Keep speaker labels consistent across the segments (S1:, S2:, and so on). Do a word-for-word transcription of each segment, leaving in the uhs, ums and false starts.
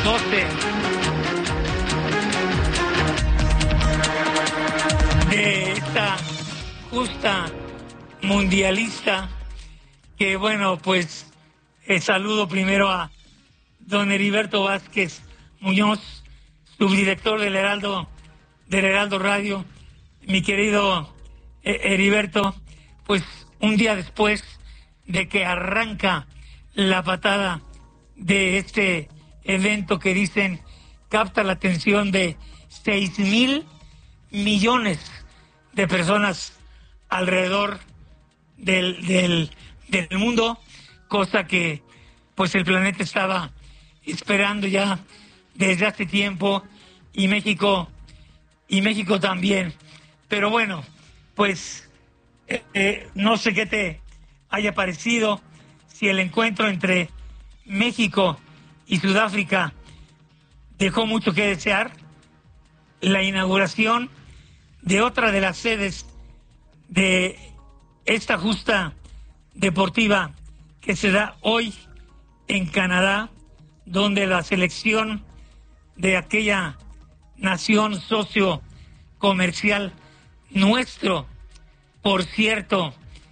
S1: doce de esta justa mundialista, que bueno, pues eh, saludo primero a don Heriberto Vázquez Muñoz, subdirector del Heraldo, del Heraldo Radio. Mi querido eh, Heriberto, pues un día después de que arranca la patada de este evento que dicen capta la atención de seis mil millones de personas alrededor del, del, del mundo, cosa que pues el planeta estaba esperando ya desde hace tiempo, y México y México también. Pero bueno, pues eh, eh, no sé qué te haya parecido, si el encuentro entre México y Sudáfrica dejó mucho que desear. La inauguración de otra de las sedes de esta justa deportiva que se da hoy en Canadá, donde la selección de aquella nación socio comercial nuestro, por cierto,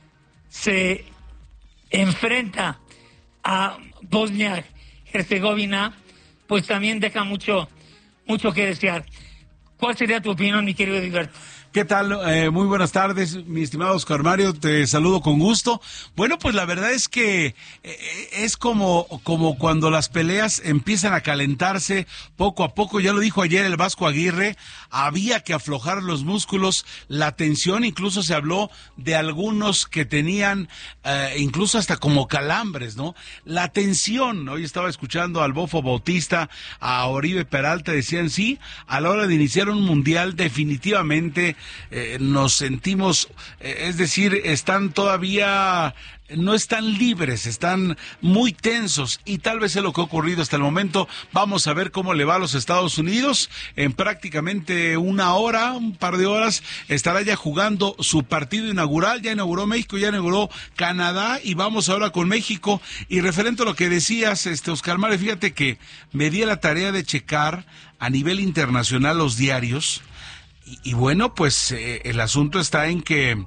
S1: se enfrenta a Bosnia-Herzegovina, pues también deja mucho, mucho que desear. ¿Cuál sería tu opinión, mi querido Heriberto?
S2: ¿Qué tal? Eh, muy buenas tardes, mi estimado Oscar Mario, te saludo con gusto. Bueno, pues la verdad es que eh, es como, como cuando las peleas empiezan a calentarse poco a poco. Ya lo dijo ayer el Vasco Aguirre, había que aflojar los músculos, la tensión, incluso se habló de algunos que tenían eh, incluso hasta como calambres, ¿no? La tensión, hoy estaba escuchando al Bofo Bautista, a Oribe Peralta, decían sí, a la hora de iniciar un mundial definitivamente Eh, nos sentimos, eh, es decir, están todavía, no están libres, están muy tensos, y tal vez es lo que ha ocurrido hasta el momento. Vamos a ver cómo le va a los Estados Unidos. En prácticamente una hora, un par de horas, estará ya jugando su partido inaugural. Ya inauguró México, ya inauguró Canadá, y vamos ahora con México. Y referente a lo que decías, este Oscar Mario, fíjate que me di a la tarea de checar a nivel internacional los diarios. Y, y bueno, pues eh, el asunto está en que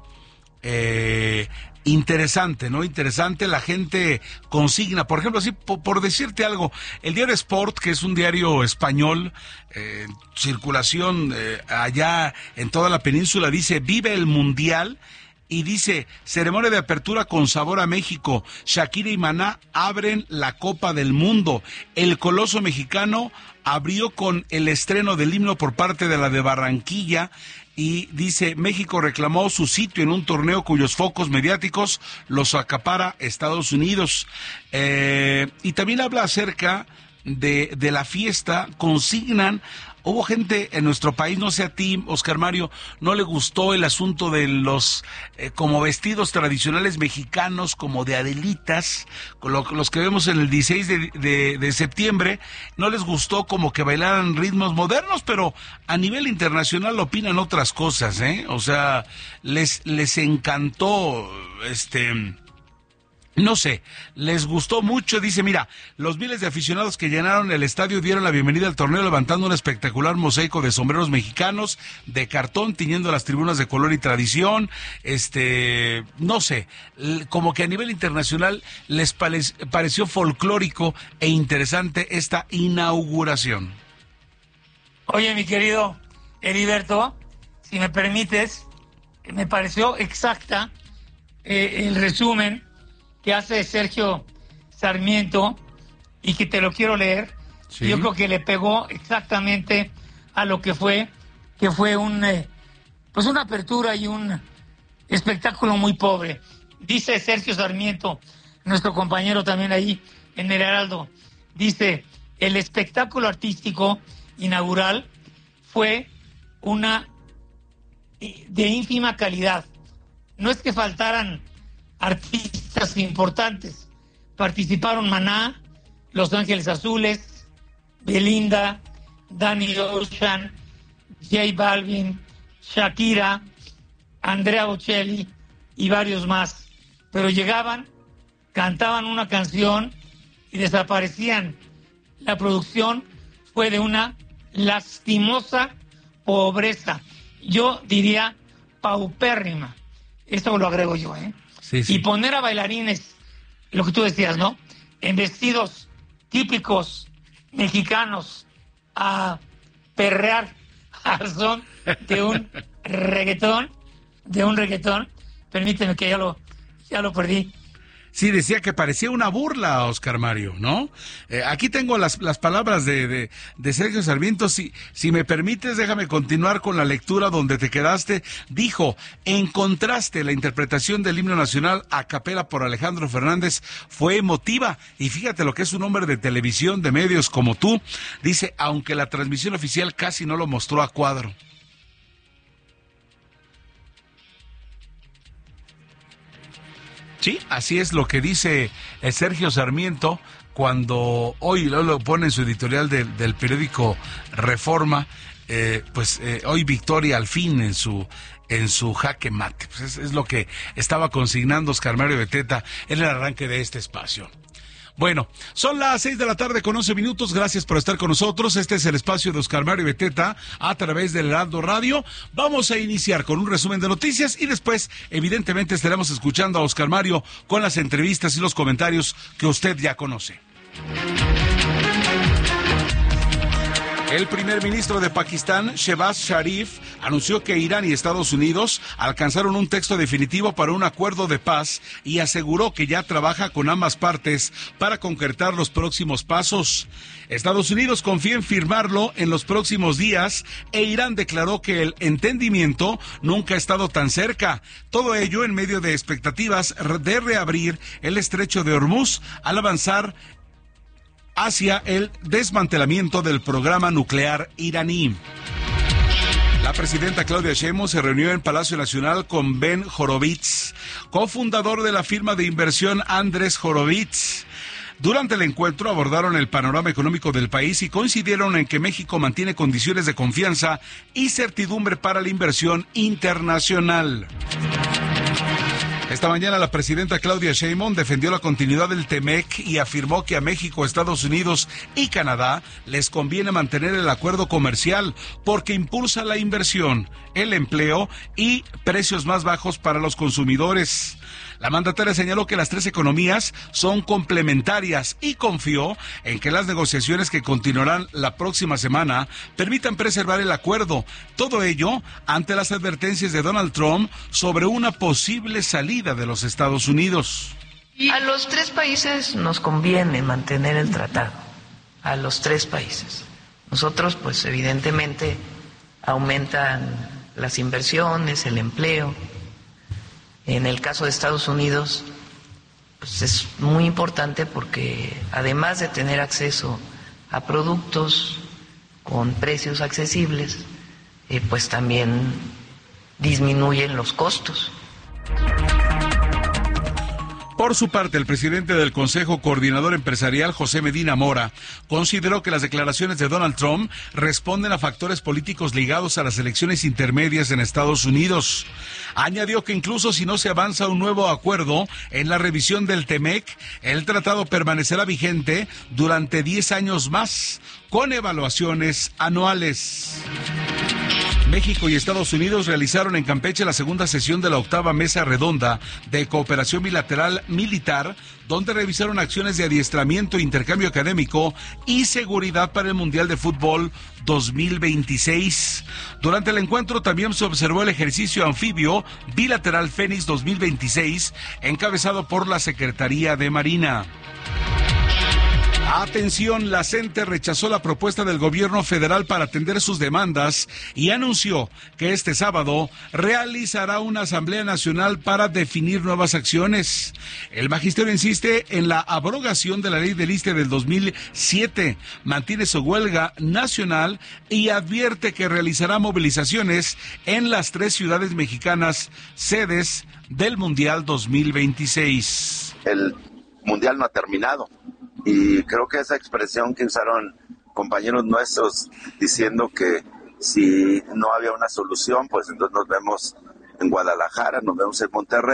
S2: eh, interesante, ¿no? Interesante, la gente consigna, por ejemplo, así por, por decirte algo, el diario Sport, que es un diario español, eh, circulación eh, allá en toda la península, dice, vive el Mundial. Y dice, ceremonia de apertura con sabor a México. Shakira y Maná abren la Copa del Mundo. El Coloso mexicano abrió con el estreno del himno por parte de la de Barranquilla. Y dice, México reclamó su sitio en un torneo cuyos focos mediáticos los acapara Estados Unidos. Eh, y también habla acerca de, de la fiesta, consignan. Hubo gente en nuestro país, no sé a ti, Oscar Mario, no le gustó el asunto de los eh, como vestidos tradicionales mexicanos, como de Adelitas, lo, los que vemos en el dieciséis de, de, de septiembre, no les gustó como que bailaran ritmos modernos, pero a nivel internacional opinan otras cosas, ¿eh? O sea, les, les encantó, este... No sé, les gustó mucho. Dice, mira, los miles de aficionados que llenaron el estadio dieron la bienvenida al torneo levantando un espectacular mosaico de sombreros mexicanos de cartón, tiñendo las tribunas de color y tradición. Este, no sé, como que a nivel internacional les pareció folclórico e interesante esta inauguración.
S1: Oye, mi querido Heriberto, si me permites, me pareció exacta eh, el resumen que hace Sergio Sarmiento, y que te lo quiero leer. Sí. Yo creo que le pegó exactamente a lo que fue, que fue un eh, pues una apertura y un espectáculo muy pobre. Dice Sergio Sarmiento, nuestro compañero también ahí en el Heraldo, dice, el espectáculo artístico inaugural fue una de ínfima calidad. No es que faltaran artistas importantes, participaron Maná, Los Ángeles Azules, Belinda, Danny Ocean, J Balvin, Shakira, Andrea Bocelli y varios más, pero llegaban, cantaban una canción y desaparecían. La producción fue de una lastimosa pobreza. Yo diría paupérrima. Esto lo agrego yo, ¿eh?
S2: Sí, sí.
S1: Y poner a bailarines, lo que tú decías, ¿no? En vestidos típicos mexicanos a perrear al son de un reggaetón, de un reggaetón. Permíteme que ya lo, ya lo perdí.
S2: Sí, decía que parecía una burla, Oscar Mario, ¿no? Eh, aquí tengo las, las palabras de, de, de Sergio Sarmiento. Si, si me permites, déjame continuar con la lectura donde te quedaste. Dijo, en contraste, la interpretación del himno nacional a capela por Alejandro Fernández fue emotiva. Y fíjate lo que es un hombre de televisión, de medios como tú. Dice, aunque la transmisión oficial casi no lo mostró a cuadro. Sí, así es lo que dice eh, Sergio Sarmiento cuando hoy lo, lo pone en su editorial del, del periódico Reforma, eh, pues eh, hoy victoria al fin en su en su jaque mate. Pues es, es lo que estaba consignando Oscar Mario Beteta en el arranque de este espacio. Bueno, son las seis de la tarde con once minutos. Gracias por estar con nosotros. Este es el espacio de Oscar Mario Beteta a través del Heraldo Radio. Vamos a iniciar con un resumen de noticias y después, evidentemente, estaremos escuchando a Oscar Mario con las entrevistas y los comentarios que usted ya conoce. El primer ministro de Pakistán, Shehbaz Sharif, anunció que Irán y Estados Unidos alcanzaron un texto definitivo para un acuerdo de paz y aseguró que ya trabaja con ambas partes para concretar los próximos pasos. Estados Unidos confía en firmarlo en los próximos días e Irán declaró que el entendimiento nunca ha estado tan cerca. Todo ello en medio de expectativas de reabrir el estrecho de Hormuz al avanzar hacia el desmantelamiento del programa nuclear iraní. La presidenta Claudia Sheinbaum se reunió en Palacio Nacional con Ben Horowitz, cofundador de la firma de inversión Andrés Horowitz. Durante el encuentro abordaron el panorama económico del país y coincidieron en que México mantiene condiciones de confianza y certidumbre para la inversión internacional. Esta mañana la presidenta Claudia Sheinbaum defendió la continuidad del Temec y afirmó que a México, Estados Unidos y Canadá les conviene mantener el acuerdo comercial porque impulsa la inversión, el empleo y precios más bajos para los consumidores. La mandataria señaló que las tres economías son complementarias y confió en que las negociaciones que continuarán la próxima semana permitan preservar el acuerdo. Todo ello ante las advertencias de Donald Trump sobre una posible salida de los Estados Unidos.
S3: A los tres países nos conviene mantener el tratado, a los tres países. Nosotros, pues evidentemente, aumentan las inversiones, el empleo. En el caso de Estados Unidos, pues es muy importante porque además de tener acceso a productos con precios accesibles, eh, pues también disminuyen los costos.
S2: Por su parte, el presidente del Consejo Coordinador Empresarial, José Medina Mora, consideró que las declaraciones de Donald Trump responden a factores políticos ligados a las elecciones intermedias en Estados Unidos. Añadió que incluso si no se avanza un nuevo acuerdo en la revisión del Temec, el tratado permanecerá vigente durante diez años más, con evaluaciones anuales. México y Estados Unidos realizaron en Campeche la segunda sesión de la octava mesa redonda de cooperación bilateral militar, donde revisaron acciones de adiestramiento, intercambio académico y seguridad para el Mundial de Fútbol dos mil veintiséis. Durante el encuentro también se observó el ejercicio anfibio bilateral Fénix dos mil veintiséis, encabezado por la Secretaría de Marina. Atención, la CENTE rechazó la propuesta del gobierno federal para atender sus demandas y anunció que este sábado realizará una asamblea nacional para definir nuevas acciones. El magisterio insiste en la abrogación de la ley del I S S S T E del dos mil siete, mantiene su huelga nacional y advierte que realizará movilizaciones en las tres ciudades mexicanas sedes del Mundial dos mil veintiséis.
S4: El Mundial no ha terminado. Y creo que esa expresión que usaron compañeros nuestros diciendo que si no había una solución, pues entonces nos vemos en Guadalajara, nos vemos en Monterrey,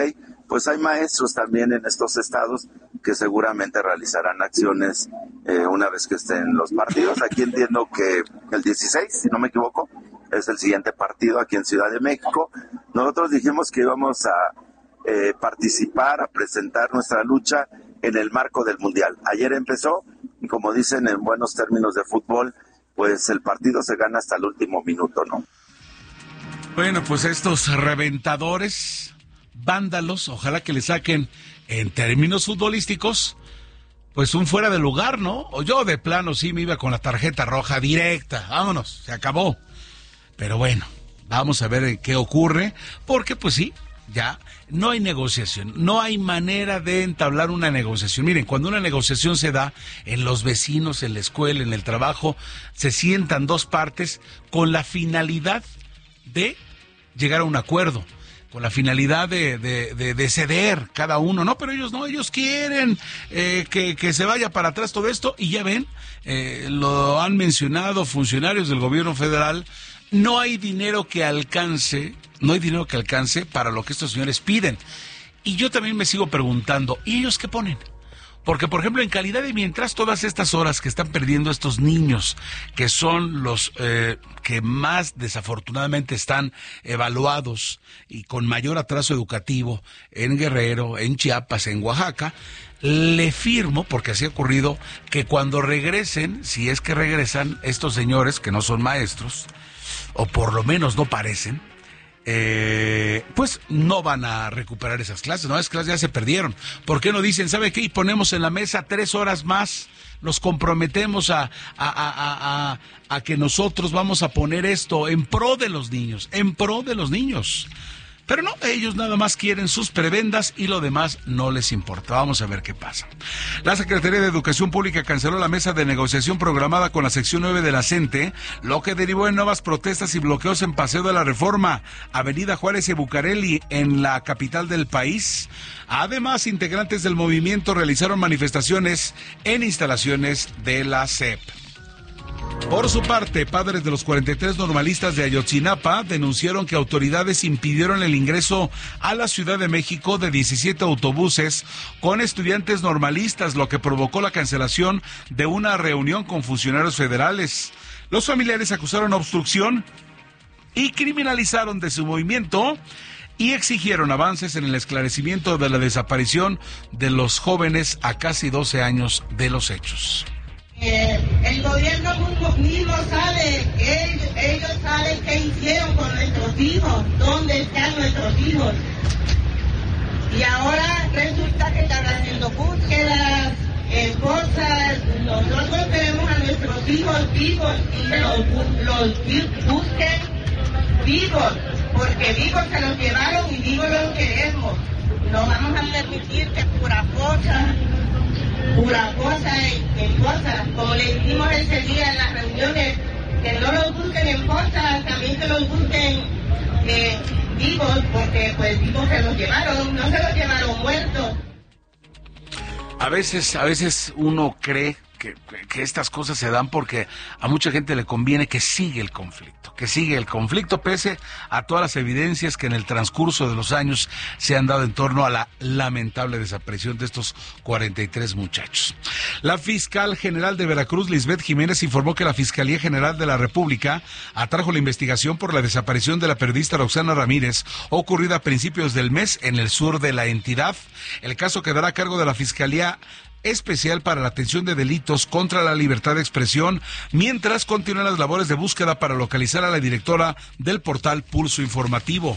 S4: pues hay maestros también en estos estados que seguramente realizarán acciones eh, una vez que estén los partidos. Aquí entiendo que el dieciséis, si no me equivoco, es el siguiente partido aquí en Ciudad de México. Nosotros dijimos que íbamos a eh, participar, a presentar nuestra lucha en el marco del Mundial. Ayer empezó y, como dicen en buenos términos de fútbol, pues el partido se gana hasta el último minuto, ¿no?
S2: Bueno, pues estos reventadores, vándalos, ojalá que le saquen en términos futbolísticos, pues un fuera de lugar, ¿no? O yo de plano sí me iba con la tarjeta roja directa, vámonos, se acabó. Pero bueno, vamos a ver qué ocurre, porque pues sí, ya no hay negociación, no hay manera de entablar una negociación. Miren, cuando una negociación se da en los vecinos, en la escuela, en el trabajo, se sientan dos partes con la finalidad de llegar a un acuerdo, con la finalidad de, de, de, de ceder cada uno, no, pero ellos no, ellos quieren eh, que, que se vaya para atrás todo esto, y ya ven, eh, lo han mencionado funcionarios del gobierno federal, no hay dinero que alcance, no hay dinero que alcance para lo que estos señores piden. Y yo también me sigo preguntando, ¿y ellos qué ponen? Porque, por ejemplo, en calidad de mientras, todas estas horas que están perdiendo estos niños, que son los eh, que más desafortunadamente están evaluados y con mayor atraso educativo en Guerrero, en Chiapas, en Oaxaca, le firmo, porque así ha ocurrido, que cuando regresen, si es que regresan estos señores que no son maestros, o por lo menos no parecen, Eh, pues no van a recuperar esas clases, no, esas clases ya se perdieron. ¿Por qué no dicen, sabe qué? Y ponemos en la mesa tres horas más, nos comprometemos a, a, a, a, a, a que nosotros vamos a poner esto en pro de los niños, en pro de los niños. Pero no, ellos nada más quieren sus prebendas y lo demás no les importa. Vamos a ver qué pasa. La Secretaría de Educación Pública canceló la mesa de negociación programada con la sección nueve de la CENTE, lo que derivó en nuevas protestas y bloqueos en Paseo de la Reforma, Avenida Juárez y Bucareli, en la capital del país. Además, integrantes del movimiento realizaron manifestaciones en instalaciones de la S E P. Por su parte, padres de los cuarenta y tres normalistas de Ayotzinapa denunciaron que autoridades impidieron el ingreso a la Ciudad de México de diecisiete autobuses con estudiantes normalistas, lo que provocó la cancelación de una reunión con funcionarios federales. Los familiares acusaron obstrucción y criminalizaron de su movimiento y exigieron avances en el esclarecimiento de la desaparición de los jóvenes a casi doce años de los hechos.
S5: Eh, el gobierno mismo sabe, ellos, ellos saben qué hicieron con nuestros hijos, dónde están nuestros hijos. Y ahora resulta que están haciendo búsquedas, eh, cosas. Nosotros queremos a nuestros hijos vivos y los, los busquen vivos, porque vivos se los llevaron y vivos los queremos. No vamos a permitir que pura cosa... pura cosa en cosas, como le dijimos ese día en las reuniones, que no los busquen en cosas, también que los busquen eh, vivos, porque pues vivos se los llevaron, no se los llevaron muertos.
S2: A veces, a veces uno cree que, que estas cosas se dan porque a mucha gente le conviene que siga el conflicto, que siga el conflicto pese a todas las evidencias que en el transcurso de los años se han dado en torno a la lamentable desaparición de estos cuarenta y tres muchachos. La fiscal general de Veracruz, Lisbeth Jiménez, informó que la Fiscalía General de la República atrajo la investigación por la desaparición de la periodista Roxana Ramírez, ocurrida a principios del mes en el sur de la entidad. El caso quedará a cargo de la Fiscalía Especial para la Atención de Delitos contra la Libertad de Expresión, mientras continúan las labores de búsqueda para localizar a la directora del portal Pulso Informativo.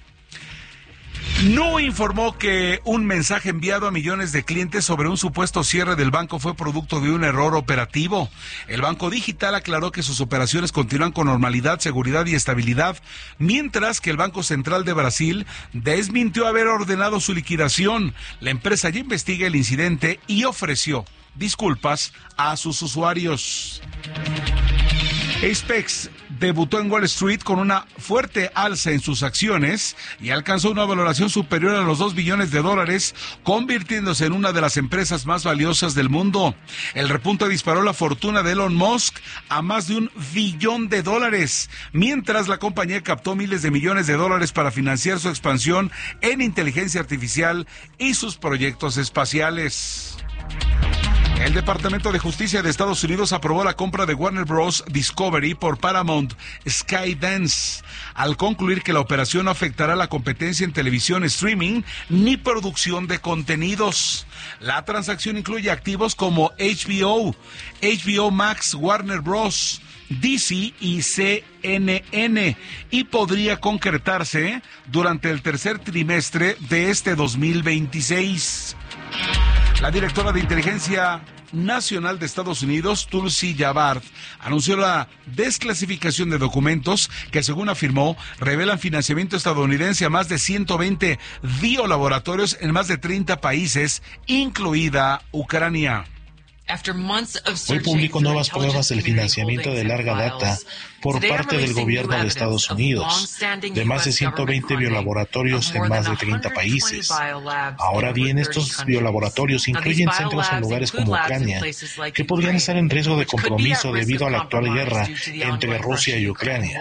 S2: No informó que un mensaje enviado a millones de clientes sobre un supuesto cierre del banco fue producto de un error operativo. El Banco Digital aclaró que sus operaciones continúan con normalidad, seguridad y estabilidad, mientras que el Banco Central de Brasil desmintió haber ordenado su liquidación. La empresa ya investiga el incidente y ofreció disculpas a sus usuarios. Apex debutó en Wall Street con una fuerte alza en sus acciones y alcanzó una valoración superior a los dos billones de dólares, convirtiéndose en una de las empresas más valiosas del mundo. El repunte disparó la fortuna de Elon Musk a más de un billón de dólares, mientras la compañía captó miles de millones de dólares para financiar su expansión en inteligencia artificial y sus proyectos espaciales. El Departamento de Justicia de Estados Unidos aprobó la compra de Warner Bros. Discovery por Paramount Skydance, al concluir que la operación no afectará la competencia en televisión, streaming ni producción de contenidos. La transacción incluye activos como H B O, H B O Max, Warner Bros., D C y C N N, y podría concretarse durante el tercer trimestre de este dos mil veintiséis. La directora de Inteligencia Nacional de Estados Unidos, Tulsi Gabbard, anunció la desclasificación de documentos que, según afirmó, revelan financiamiento estadounidense a más de ciento veinte biolaboratorios en más de treinta países, incluida Ucrania.
S6: Hoy publicó nuevas pruebas del financiamiento de larga data por parte del gobierno de Estados Unidos, de más de ciento veinte biolaboratorios en más de treinta países. Ahora bien, estos biolaboratorios incluyen centros en lugares como Ucrania, que podrían estar en riesgo de compromiso debido a la actual guerra entre Rusia y Ucrania.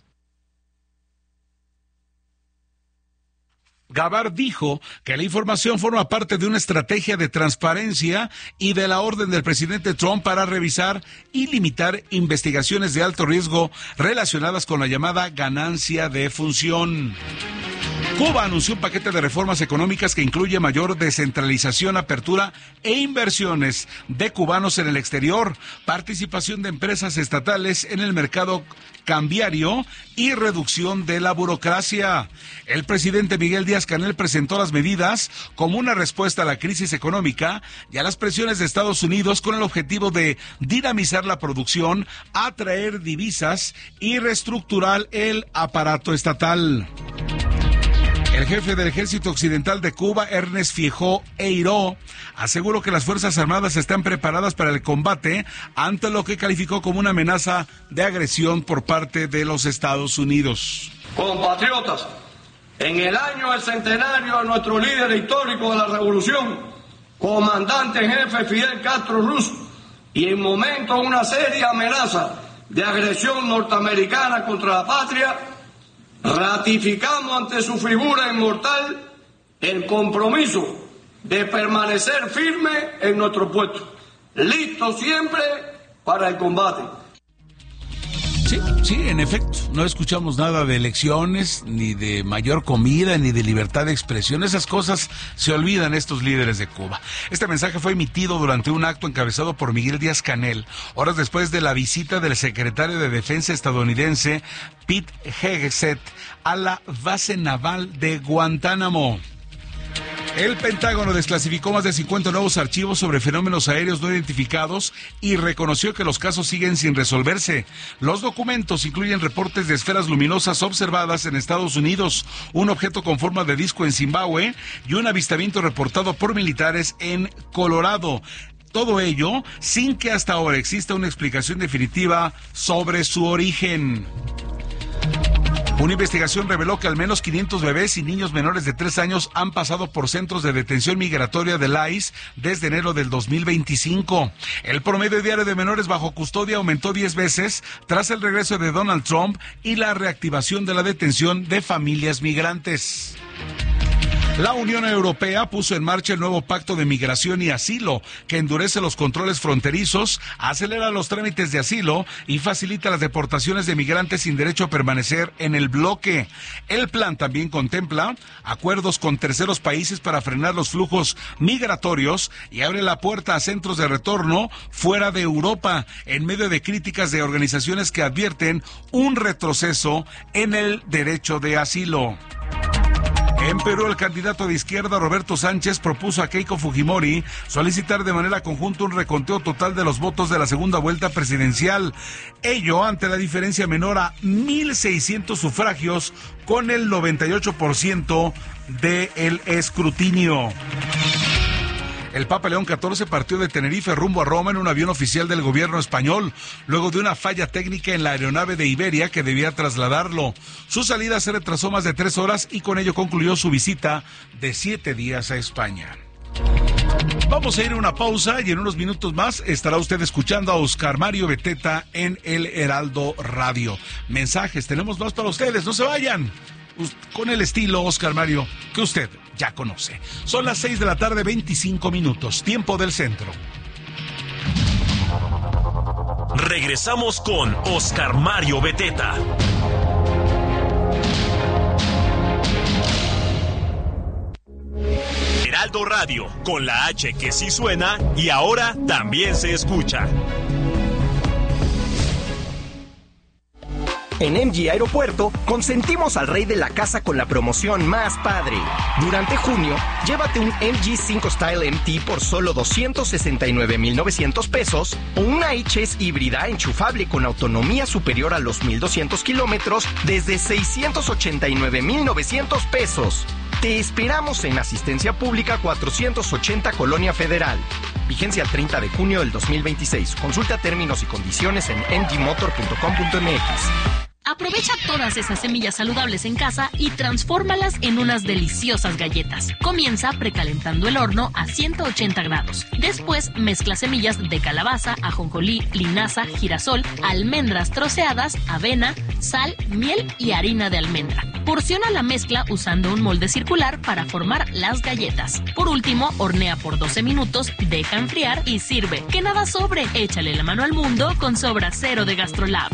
S2: Gabbard dijo que la información forma parte de una estrategia de transparencia y de la orden del presidente Trump para revisar y limitar investigaciones de alto riesgo relacionadas con la llamada ganancia de función. Cuba anunció un paquete de reformas económicas que incluye mayor descentralización, apertura e inversiones de cubanos en el exterior, participación de empresas estatales en el mercado cambiario y reducción de la burocracia. El presidente Miguel Díaz-Canel presentó las medidas como una respuesta a la crisis económica y a las presiones de Estados Unidos con el objetivo de dinamizar la producción, atraer divisas y reestructurar el aparato estatal. El jefe del Ejército Occidental de Cuba, Ernest Fiejó Eiró, aseguró que las Fuerzas Armadas están preparadas para el combate ante lo que calificó como una amenaza de agresión por parte de los Estados Unidos.
S7: Compatriotas, en el año del centenario de nuestro líder histórico de la revolución, comandante en jefe Fidel Castro Ruz, y en momento de una seria amenaza de agresión norteamericana contra la patria, ratificamos ante su figura inmortal el compromiso de permanecer firme en nuestro puesto, listos siempre para el combate.
S2: Sí, sí, en efecto, no escuchamos nada de elecciones, ni de mayor comida, ni de libertad de expresión. Esas cosas se olvidan estos líderes de Cuba. Este mensaje fue emitido durante un acto encabezado por Miguel Díaz-Canel, horas después de la visita del secretario de Defensa estadounidense, Pete Hegseth, a la base naval de Guantánamo. El Pentágono desclasificó más de cincuenta nuevos archivos sobre fenómenos aéreos no identificados y reconoció que los casos siguen sin resolverse. Los documentos incluyen reportes de esferas luminosas observadas en Estados Unidos, un objeto con forma de disco en Zimbabue y un avistamiento reportado por militares en Colorado. Todo ello sin que hasta ahora exista una explicación definitiva sobre su origen. Una investigación reveló que al menos quinientos bebés y niños menores de tres años han pasado por centros de detención migratoria del I C E desde enero del dos mil veinticinco. El promedio diario de menores bajo custodia aumentó diez veces tras el regreso de Donald Trump y la reactivación de la detención de familias migrantes. La Unión Europea puso en marcha el nuevo Pacto de Migración y Asilo, que endurece los controles fronterizos, acelera los trámites de asilo y facilita las deportaciones de migrantes sin derecho a permanecer en el bloque. El plan también contempla acuerdos con terceros países para frenar los flujos migratorios y abre la puerta a centros de retorno fuera de Europa, en medio de críticas de organizaciones que advierten un retroceso en el derecho de asilo. En Perú, el candidato de izquierda Roberto Sánchez propuso a Keiko Fujimori solicitar de manera conjunta un reconteo total de los votos de la segunda vuelta presidencial. Ello ante la diferencia menor a mil seiscientos sufragios con el noventa y ocho por ciento del escrutinio. El Papa León catorce partió de Tenerife rumbo a Roma en un avión oficial del gobierno español, luego de una falla técnica en la aeronave de Iberia que debía trasladarlo. Su salida se retrasó más de tres horas y con ello concluyó su visita de siete días a España. Vamos a ir a una pausa y en unos minutos más estará usted escuchando a Oscar Mario Beteta en El Heraldo Radio. Mensajes, tenemos más para ustedes, no se vayan. Con el estilo Oscar Mario que usted ya conoce. Son las seis de la tarde, veinticinco minutos, tiempo del centro.
S8: Regresamos con Oscar Mario Beteta. Heraldo Radio, con la H que sí suena y ahora también se escucha.
S9: En M G Aeropuerto, consentimos al rey de la casa con la promoción más padre. Durante junio, llévate un M G cinco Style M T por solo doscientos sesenta y nueve mil novecientos pesos o una H S híbrida enchufable con autonomía superior a los mil doscientos kilómetros desde seiscientos ochenta y nueve mil novecientos pesos. Te esperamos en Asistencia Pública cuatrocientos ochenta Colonia Federal. Vigencia el treinta de junio del dos mil veintiséis. Consulta términos y condiciones en m g motor punto com punto m x.
S10: Aprovecha todas esas semillas saludables en casa y transfórmalas en unas deliciosas galletas. Comienza precalentando el horno a ciento ochenta grados. Después mezcla semillas de calabaza, ajonjolí, linaza, girasol, almendras troceadas, avena, sal, miel y harina de almendra. Porciona la mezcla usando un molde circular para formar las galletas. Por último, hornea por doce minutos, deja enfriar y sirve. Que nada sobre, échale la mano al mundo con Sobra Cero de GastroLab.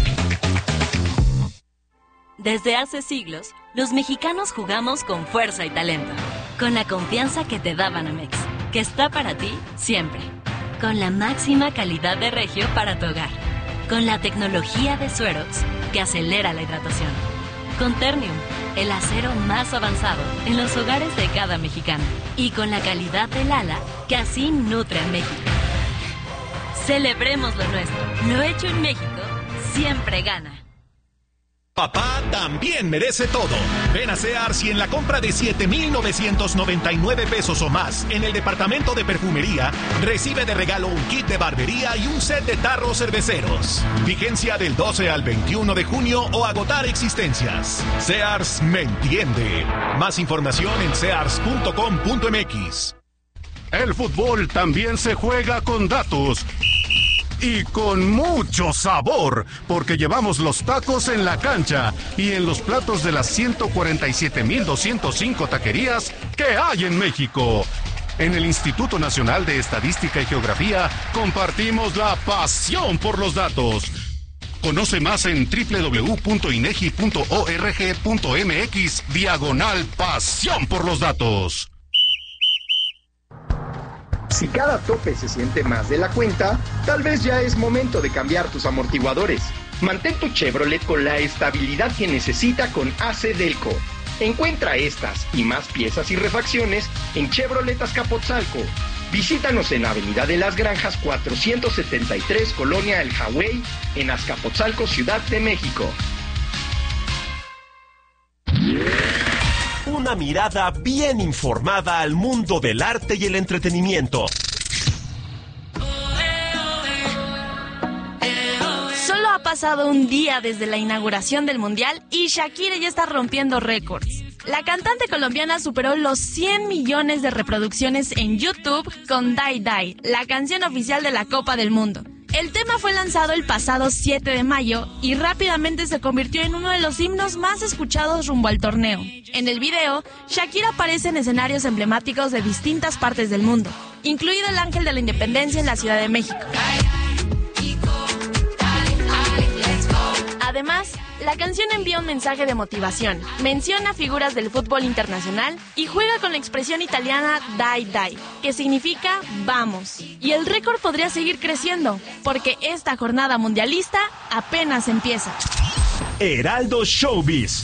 S11: Desde hace siglos, los mexicanos jugamos con fuerza y talento, con la confianza que te da Banamex, que está para ti siempre, con la máxima calidad de Regio para tu hogar, con la tecnología de Suerox, que acelera la hidratación, con Ternium, el acero más avanzado en los hogares de cada mexicano, y con la calidad del Lala, que así nutre a México. Celebremos lo nuestro, lo hecho en México siempre gana.
S8: Papá también merece todo. Ven a Sears y en la compra de siete mil novecientos noventa y nueve pesos o más en el departamento de perfumería, recibe de regalo un kit de barbería y un set de tarros cerveceros. Vigencia del doce al veintiuno de junio o agotar existencias. Sears me entiende. Más información en sears punto com punto m x.
S12: El fútbol también se juega con datos. Y con mucho sabor, porque llevamos los tacos en la cancha y en los platos de las ciento cuarenta y siete mil doscientas cinco taquerías que hay en México. En el Instituto Nacional de Estadística y Geografía compartimos la pasión por los datos. Conoce más en doble u doble u doble u punto inegi punto org punto m x diagonal pasión por los datos.
S9: Si cada tope se siente más de la cuenta, tal vez ya es momento de cambiar tus amortiguadores. Mantén tu Chevrolet con la estabilidad que necesita con A C Delco. Encuentra estas y más piezas y refacciones en Chevrolet Azcapotzalco. Visítanos en Avenida de las Granjas cuatrocientos setenta y tres, Colonia El Jagüey, en Azcapotzalco, Ciudad de México.
S8: Una mirada bien informada al mundo del arte y el entretenimiento.
S10: Solo ha pasado un día desde la inauguración del Mundial y Shakira ya está rompiendo récords. La cantante colombiana superó los cien millones de reproducciones en YouTube con Die Die, la canción oficial de la Copa del Mundo. El tema fue lanzado el pasado siete de mayo y rápidamente se convirtió en uno de los himnos más escuchados rumbo al torneo. En el video, Shakira aparece en escenarios emblemáticos de distintas partes del mundo, incluido el Ángel de la Independencia en la Ciudad de México. Además, la canción envía un mensaje de motivación, menciona figuras del fútbol internacional y juega con la expresión italiana Dai Dai, que significa vamos. Y el récord podría seguir creciendo, porque esta jornada mundialista apenas empieza.
S8: Heraldo Showbiz.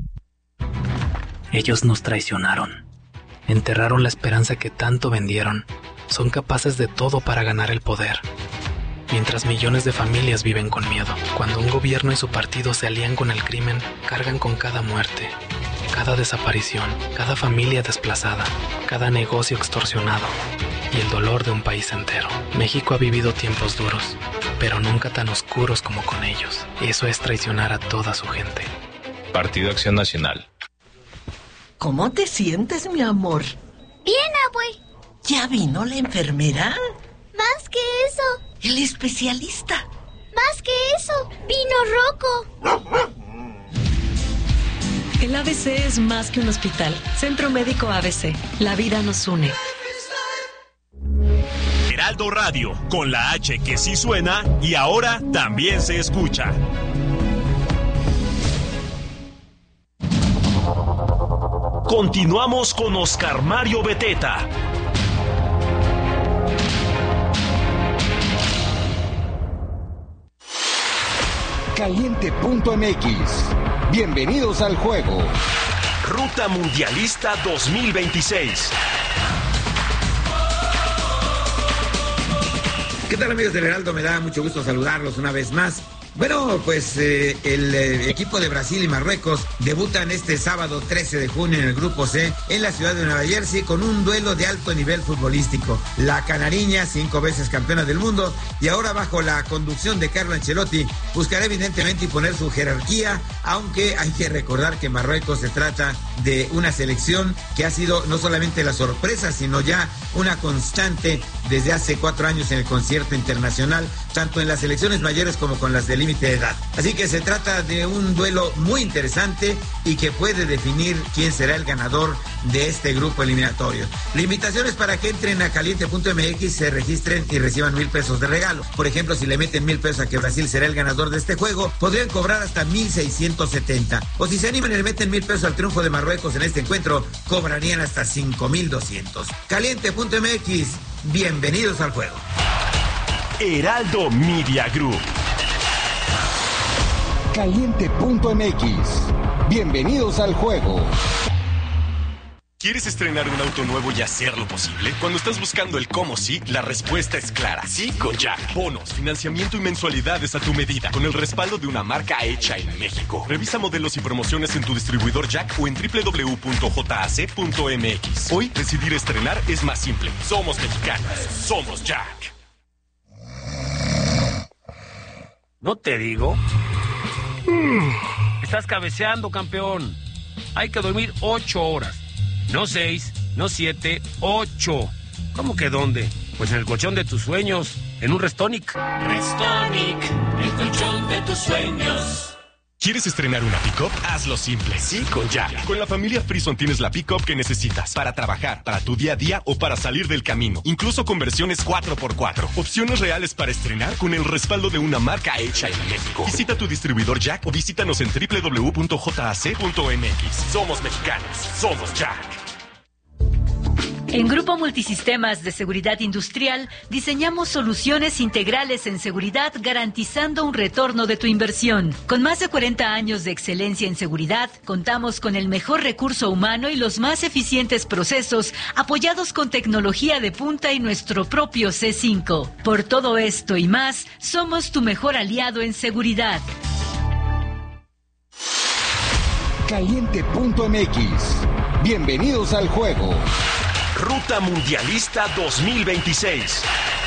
S13: Ellos nos traicionaron, enterraron la esperanza que tanto vendieron, son capaces de todo para ganar el poder. Mientras millones de familias viven con miedo. Cuando un gobierno y su partido se alían con el crimen, cargan con cada muerte, cada desaparición, cada familia desplazada, cada negocio extorsionado y el dolor de un país entero. México ha vivido tiempos duros, pero nunca tan oscuros como con ellos. Eso es traicionar a toda su gente.
S14: Partido Acción Nacional.
S15: ¿Cómo te sientes, mi amor?
S16: Bien, abue.
S15: ¿Ya vino la enfermera?
S16: Más que eso.
S15: El especialista.
S16: Más que eso. Vino Rocco.
S17: El A B C es más que un hospital. Centro Médico A B C. La vida nos une.
S8: Heraldo Radio, con la H que sí suena y ahora también se escucha. Continuamos con Oscar Mario Beteta.
S18: Caliente punto M X. Bienvenidos al juego.
S8: Ruta Mundialista dos mil veintiséis.
S19: ¿Qué tal, amigos del Heraldo? Me da mucho gusto saludarlos una vez más. Bueno, pues eh, el eh, equipo de Brasil y Marruecos debutan este sábado trece de junio en el Grupo C en la ciudad de Nueva Jersey con un duelo de alto nivel futbolístico. La canariña, cinco veces campeona del mundo y ahora bajo la conducción de Carlo Ancelotti, buscará evidentemente imponer su jerarquía, aunque hay que recordar que Marruecos se trata de una selección que ha sido no solamente la sorpresa, sino ya una constante desde hace cuatro años en el concierto internacional, tanto en las selecciones mayores como con las de límite de edad. Así que se trata de un duelo muy interesante y que puede definir quién será el ganador de este grupo eliminatorio. La invitación es para que entren a caliente punto M X, se registren y reciban mil pesos de regalo. Por ejemplo, si le meten mil pesos a que Brasil será el ganador de este juego, podrían cobrar hasta mil seiscientos setenta. O si se animan y le meten mil pesos al triunfo de Marruecos en este encuentro, cobrarían hasta cinco mil doscientos. caliente punto M X, bienvenidos al juego.
S8: Heraldo Media Group.
S18: Caliente punto M X. Bienvenidos al juego.
S8: ¿Quieres estrenar un auto nuevo y hacerlo posible? Cuando estás buscando el cómo sí, la respuesta es clara. Sí con Jack. Bonos, financiamiento y mensualidades a tu medida, con el respaldo de una marca hecha en México. Revisa modelos y promociones en tu distribuidor Jack o en doble u doble u doble u punto j a c punto m x. Hoy, decidir estrenar es más simple. Somos mexicanos. Somos Jack.
S20: ¿No te digo? Mm, estás cabeceando, campeón. Hay que dormir ocho horas. No seis, no siete, ocho. ¿Cómo que dónde? Pues en el colchón de tus sueños, en un Restonic.
S21: Restonic, el colchón de tus sueños.
S8: ¿Quieres estrenar una pick-up? Hazlo simple, sí con Jack. Con la familia Frison tienes la pick-up que necesitas para trabajar, para tu día a día o para salir del camino. Incluso con versiones cuatro por cuatro. Opciones reales para estrenar con el respaldo de una marca hecha en México. Visita tu distribuidor Jack o visítanos en doble u doble u doble u punto j a c punto m x. Somos mexicanos, somos Jack.
S22: En Grupo Multisistemas de Seguridad Industrial diseñamos soluciones integrales en seguridad garantizando un retorno de tu inversión. Con más de cuarenta años de excelencia en seguridad, contamos con el mejor recurso humano y los más eficientes procesos apoyados con tecnología de punta y nuestro propio C cinco. Por todo esto y más, somos tu mejor aliado en seguridad.
S18: Caliente punto M X. Bienvenidos al juego.
S8: Ruta Mundialista dos mil veintiséis.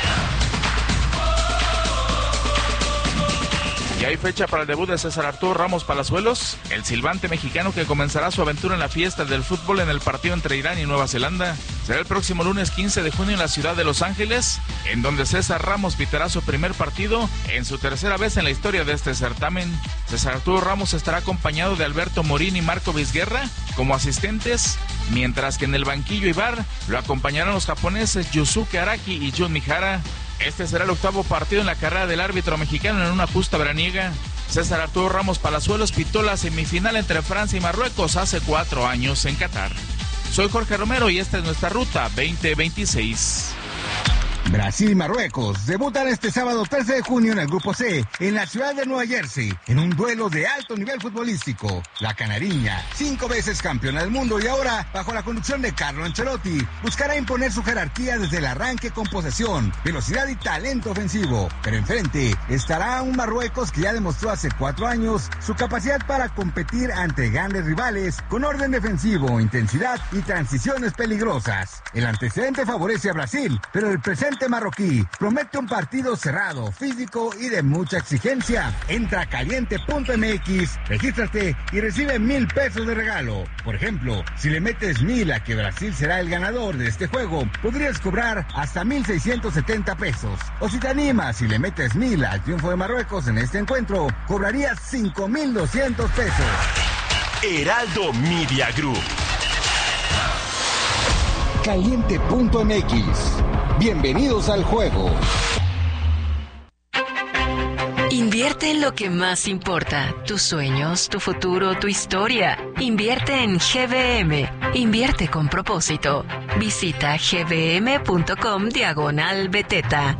S23: Ya hay fecha para el debut de César Arturo Ramos Palazuelos, el silbante mexicano que comenzará su aventura en la fiesta del fútbol en el partido entre Irán y Nueva Zelanda. Será el próximo lunes quince de junio en la ciudad de Los Ángeles, en donde César Ramos pitará su primer partido en su tercera vez en la historia de este certamen. César Arturo Ramos estará acompañado de Alberto Morín y Marco Vizguerra como asistentes, mientras que en el banquillo y bar lo acompañarán los japoneses Yusuke Araki y Jun Mihara. Este será el octavo partido en la carrera del árbitro mexicano en una justa veraniega. César Arturo Ramos Palazuelos pitó la semifinal entre Francia y Marruecos hace cuatro años en Qatar. Soy Jorge Romero y esta es nuestra Ruta veinte veintiséis.
S18: Brasil y Marruecos debutan este sábado trece de junio en el Grupo C, en la ciudad de Nueva Jersey, en un duelo de alto nivel futbolístico. La canariña, cinco veces campeona del mundo y ahora, bajo la conducción de Carlo Ancelotti, buscará imponer su jerarquía desde el arranque con posesión, velocidad y talento ofensivo. Pero enfrente estará un Marruecos que ya demostró hace cuatro años su capacidad para competir ante grandes rivales con orden defensivo, intensidad y transiciones peligrosas. El antecedente favorece a Brasil, pero el presente marroquí promete un partido cerrado, físico y de mucha exigencia. Entra a caliente punto m x, regístrate y recibe mil pesos de regalo. Por ejemplo, si le metes mil a que Brasil será el ganador de este juego, podrías cobrar hasta mil seiscientos setenta pesos. O si te animas y le metes mil al triunfo de Marruecos en este encuentro, cobrarías cinco mil doscientos pesos.
S8: Heraldo Media Group.
S18: caliente punto m x. Bienvenidos al juego.
S1: Invierte en lo que más importa, tus sueños, tu futuro, tu historia. Invierte en G B M. Invierte con propósito. Visita gbm.com diagonal beteta.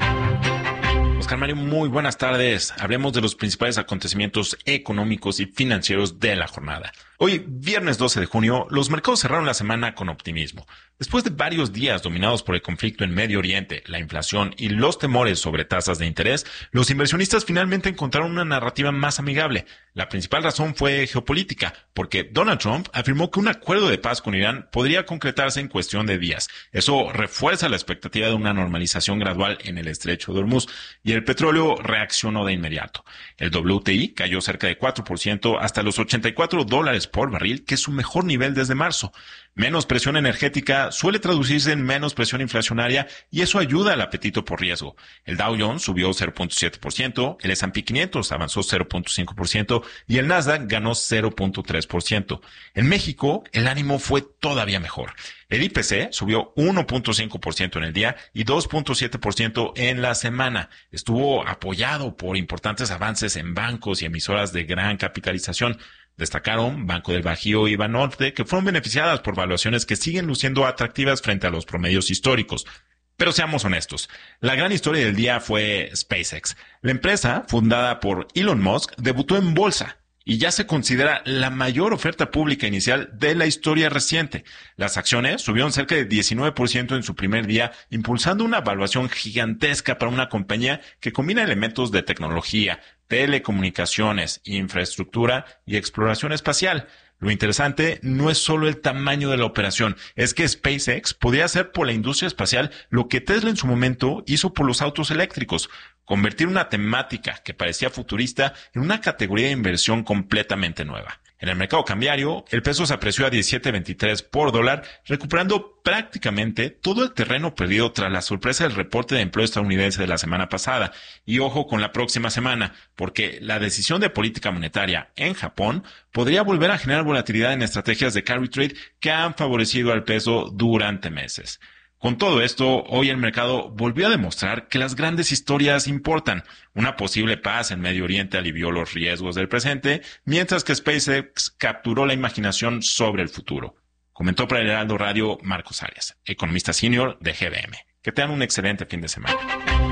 S14: Oscar Mario, muy buenas tardes. Hablemos de los principales acontecimientos económicos y financieros de la jornada. Hoy, viernes doce de junio, los mercados cerraron la semana con optimismo. Después de varios días dominados por el conflicto en Medio Oriente, la inflación y los temores sobre tasas de interés, los inversionistas finalmente encontraron una narrativa más amigable. La principal razón fue geopolítica, porque Donald Trump afirmó que un acuerdo de paz con Irán podría concretarse en cuestión de días. Eso refuerza la expectativa de una normalización gradual en el estrecho de Hormuz, y el petróleo reaccionó de inmediato. El W T I cayó cerca de cuatro por ciento hasta los ochenta y cuatro dólares por barril, que es su mejor nivel desde marzo. Menos presión energética suele traducirse en menos presión inflacionaria y eso ayuda al apetito por riesgo. El Dow Jones subió cero punto siete por ciento, el S and P quinientos avanzó cero punto cinco por ciento y el Nasdaq ganó cero punto tres por ciento. En México, el ánimo fue todavía mejor. El I P C subió uno punto cinco por ciento en el día y dos punto siete por ciento en la semana. Estuvo apoyado por importantes avances en bancos y emisoras de gran capitalización. Destacaron Banco del Bajío y Banorte, que fueron beneficiadas por valuaciones que siguen luciendo atractivas frente a los promedios históricos. Pero seamos honestos, la gran historia del día fue SpaceX. La empresa, fundada por Elon Musk, debutó en bolsa y ya se considera la mayor oferta pública inicial de la historia reciente. Las acciones subieron cerca de diecinueve por ciento en su primer día, impulsando una valuación gigantesca para una compañía que combina elementos de tecnología, telecomunicaciones, infraestructura y exploración espacial. Lo interesante no es solo el tamaño de la operación, es que SpaceX podría hacer por la industria espacial lo que Tesla en su momento hizo por los autos eléctricos, convertir una temática que parecía futurista en una categoría de inversión completamente nueva. En el mercado cambiario, el peso se apreció a diecisiete veintitrés por dólar, recuperando prácticamente todo el terreno perdido tras la sorpresa del reporte de empleo estadounidense de la semana pasada. Y ojo con la próxima semana, porque la decisión de política monetaria en Japón podría volver a generar volatilidad en estrategias de carry trade que han favorecido al peso durante meses. Con todo esto, hoy el mercado volvió a demostrar que las grandes historias importan. Una posible paz en Medio Oriente alivió los riesgos del presente, mientras que SpaceX capturó la imaginación sobre el futuro. Comentó para el Heraldo Radio Marcos Arias, economista senior de G B M. Que tengan un excelente fin de semana.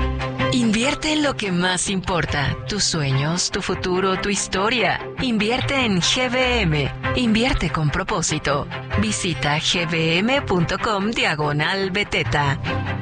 S1: Invierte en lo que más importa, tus sueños, tu futuro, tu historia. Invierte en G B M. Invierte con propósito. Visita gbm.com diagonal beteta.